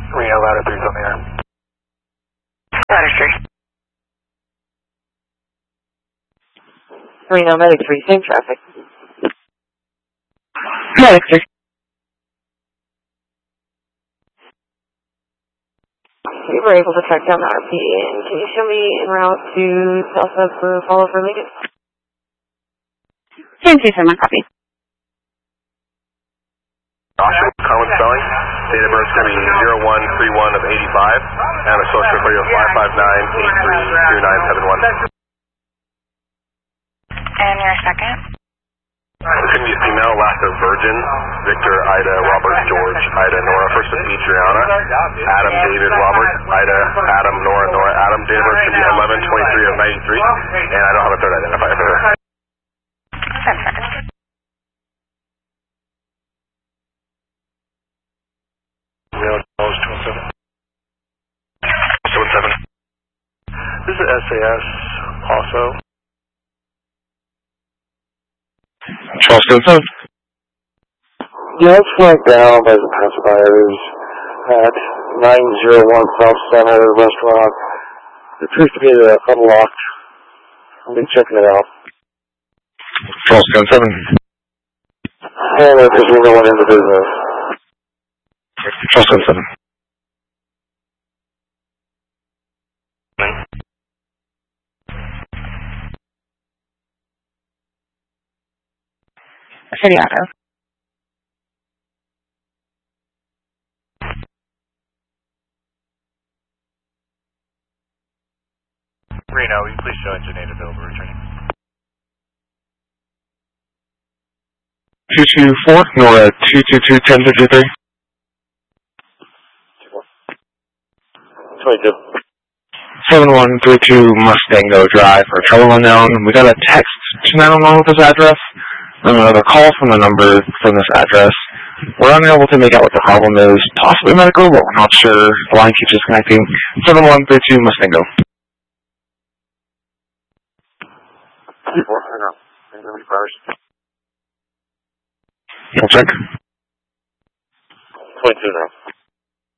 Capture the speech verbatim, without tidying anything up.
Reno, ladder three's on the air. Ladder three. Reno, medic three, same traffic. Medic three. We were able to track down the R P, and can you show me en route to south of the follow for Lincoln? ten two seven, copy. Joshua, Carmen Spelling, date of birth is going to be zero one three one of eighty-five, and a social security of five five nine eight three two nine seven one. And your second? It's going to be a female, last of Virgin, Victor, Ida, Robert, George, Ida, Nora, first of Adriana, Adam, David, Robert, Ida, Adam, Nora, Nora, Adam, date of birth is going to be eleven twenty-three of ninety-three, and I don't have a third identifier for her. Ten seconds. This is S A S also. Charles Johnson. Yeah, it's flagged down by the pacifiers at nine oh one South Center Restaurant. It appears to be uh, unlocked. I'll be checking it out. Charles Johnson. And uh, because we're going into business. Charles Johnson. City Auto. Reno, will you please show engine eight available returning? two two four, Nora, two two two, ten fifty-three. twenty-two. seven one three two Mustango Drive for trouble unknown. We got a text to nine one one with this address. And another call from the number from this address. We're unable to make out what the problem is. Possibly medical, but we're not sure. The line keeps disconnecting. seven one three two Mustango. twenty-four, hang on. Hang on, first. You'll check. twenty-two now.